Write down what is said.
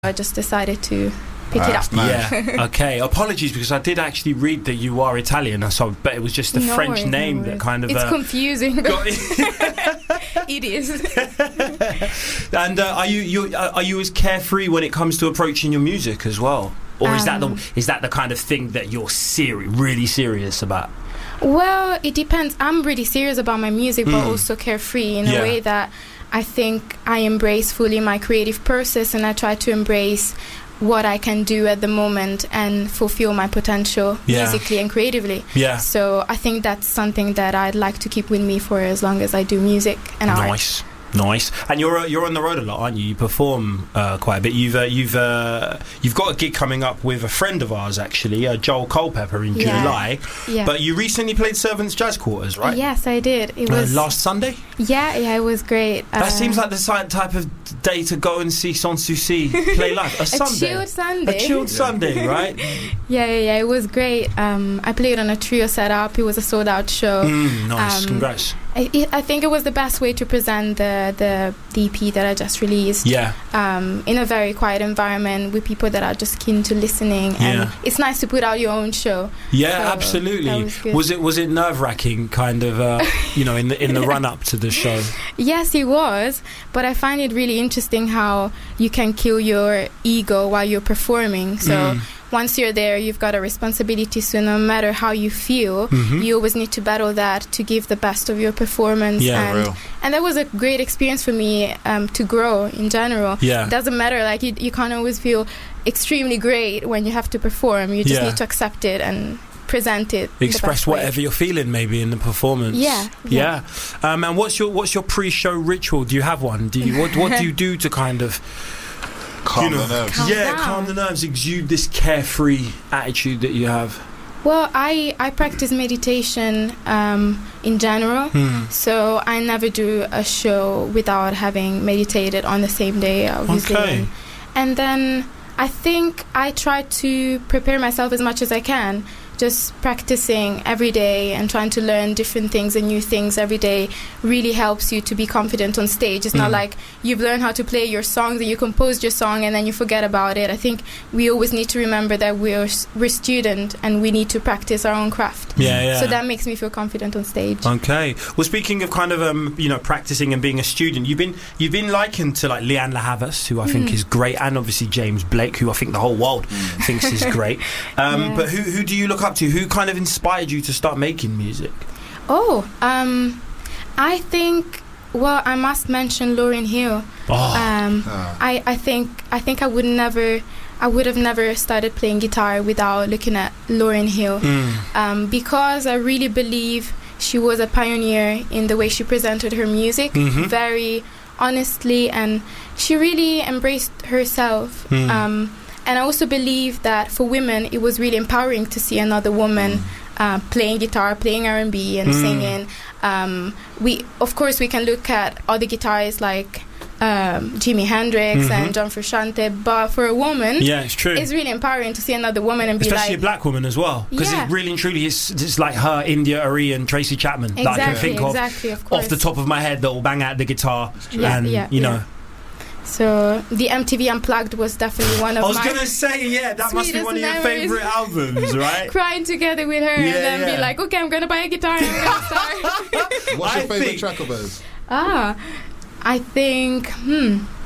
I just decided to pick it up. Nice. Yeah, okay. Apologies, because I did actually read that you are Italian, so but it was just the French name that kind of... It's confusing. It is. And are you as carefree when it comes to approaching your music as well? Or is that the kind of thing that you're really serious about? Well, it depends. I'm really serious about my music, but also carefree in a way that I think I embrace fully my creative process, and I try to embrace what I can do at the moment and fulfill my potential musically and creatively. Yeah. So I think that's something that I'd like to keep with me for as long as I do music and art. Nice. And you're on the road a lot, aren't you? You perform quite a bit. You've got a gig coming up with a friend of ours, actually, Joel Culpepper, in July. Yeah. But you recently played Servants Jazz Quarters, right? Yes, I did. It was last Sunday. Yeah, it was great. That seems like the type of day to go and see Sans Souci play live. A chilled Sunday, right? Yeah. It was great. I played on a trio setup. It was a sold-out show. Nice. Congrats. I think it was the best way to present the EP that I just released. Yeah. In a very quiet environment with people that are just keen to listening, and it's nice to put out your own show. Yeah, so absolutely. Was it nerve-wracking, kind of, in the run-up to the show? Yes, it was. But I find it really interesting how you can kill your ego while you're performing. So. Once you're there, you've got a responsibility, so no matter how you feel, you always need to battle that to give the best of your performance. Yeah, and that was a great experience for me to grow in general. Yeah. It doesn't matter, like you can't always feel extremely great when you have to perform. You just need to accept it and present it. Express whatever you're feeling maybe in the performance. Yeah. And what's your pre-show ritual? Do you have one? What do you do to kind of... Calm the nerves. Calm the nerves, exude this carefree attitude that you have. Well, I practice meditation in general, so I never do a show without having meditated on the same day, obviously. Okay. And then I think I try to prepare myself as much as I can. Just practicing every day and trying to learn different things and new things every day really helps you to be confident on stage. It's not like you've learned how to play your songs and you composed your song and then you forget about it. I think we always need to remember that we're student and we need to practice our own craft. So that makes me feel confident on stage. Okay. Well, speaking of kind of practicing and being a student, you've been likened to like Leanne La Havas, who I think is great, and obviously James Blake, who I think the whole world thinks is great. But who do you look up to? Who kind of inspired you to start making music? I think, well, I must mention Lauryn Hill. I think I would have never started playing guitar without looking at Lauryn Hill, because I really believe she was a pioneer in the way she presented her music, very honestly, and she really embraced herself. And I also believe that for women, it was really empowering to see another woman playing guitar, playing R&B and singing. We can look at other guitarists like Jimi Hendrix and John Frusciante, but for a woman, it's true. It's really empowering to see another woman and especially a black woman as well, because it really and truly is like her, India Arie and Tracy Chapman that I can think of off the top of my head that will bang out the guitar you know. So the MTV Unplugged was definitely one of my... I was going to say, that must be one of your favourite albums, right? Crying together with her and then be like, okay, I'm going to buy a guitar and I'm going to start. What's your favourite track of hers? I think...